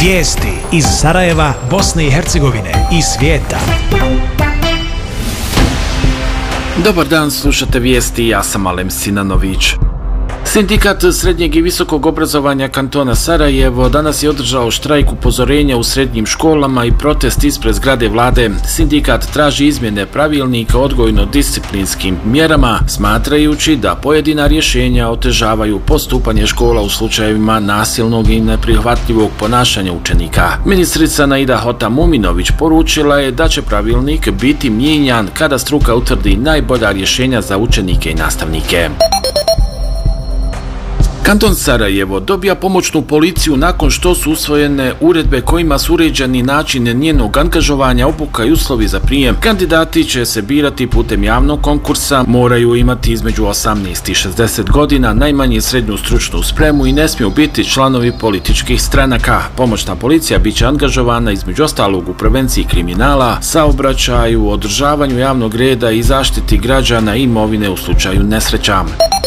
Vijesti iz Sarajeva, Bosne i Hercegovine i svijeta. Dobar dan, slušate vijesti, ja sam Alem Sinanović. Sindikat srednjeg i visokog obrazovanja kantona Sarajevo danas je održao štrajk upozorenja u srednjim školama i protest ispred zgrade vlade. Sindikat traži izmjene pravilnika o odgojno-disciplinskim mjerama, smatrajući da pojedina rješenja otežavaju postupanje škola u slučajevima nasilnog i neprihvatljivog ponašanja učenika. Ministrica Naida Hotamuminović poručila je da će pravilnik biti mijenjan kada struka utvrdi najbolja rješenja za učenike i nastavnike. Kanton Sarajevo dobija pomoćnu policiju nakon što su usvojene uredbe kojima su uređeni način njenog angažovanja, obuka i uslovi za prijem. Kandidati će se birati putem javnog konkursa, moraju imati između 18 i 60 godina, najmanje srednju stručnu spremu i ne smiju biti članovi političkih stranaka. Pomoćna policija bit će angažovana između ostalog u prevenciji kriminala, saobraćaju, održavanju javnog reda i zaštiti građana i imovine u slučaju nesreća.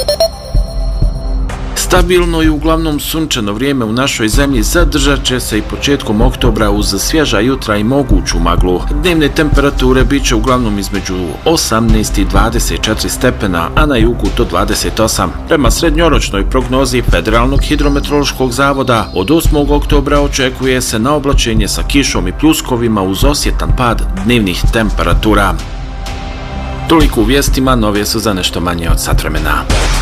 Stabilno i uglavnom sunčano vrijeme u našoj zemlji zadržat će se i početkom oktobra uz svježa jutra i moguću maglu. Dnevne temperature bit će uglavnom između 18 i 24 stepena, a na jugu do 28. Prema srednjoročnoj prognozi Federalnog hidrometeorološkog zavoda, od 8. oktobra očekuje se na oblačenje sa kišom i pljuskovima uz osjetan pad dnevnih temperatura. Toliko u vijestima, novije su za nešto manje od sat vremena.